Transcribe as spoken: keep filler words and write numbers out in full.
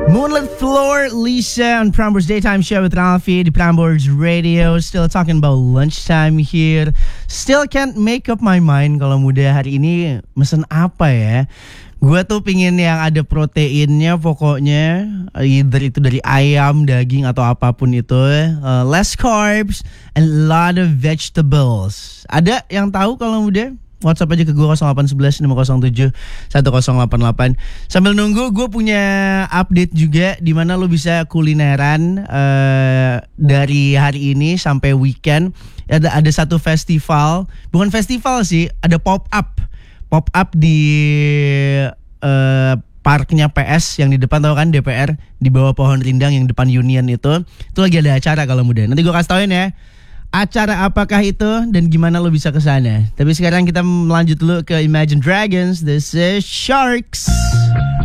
Moonlit Floor, Lisa on Prambors Daytime Show with Ralphie di Prambors Radio. Still talking about lunchtime here. Still can't make up my mind kalau muda hari ini mesen apa ya. Gue tuh pingin yang ada proteinnya pokoknya. Either itu dari ayam, daging atau apapun itu. uh, Less carbs and a lot of vegetables. Ada yang tahu kalau muda? WhatsApp aja ke gue nol delapan satu satu lima nol tujuh satu nol delapan delapan. Sambil nunggu gue punya update juga di mana lo bisa kulineran uh, dari hari ini sampai weekend. Ada ada satu festival, bukan festival sih, ada pop up. Pop up di uh, parknya P S yang di depan, tau kan, D P R di bawah pohon rindang yang depan Union itu. Itu lagi ada acara kalau muda. Nanti gue kasih tauin ya. Acara apakah itu dan gimana lo bisa ke sana. Tapi sekarang kita melanjut dulu ke Imagine Dragons. This is Sharks.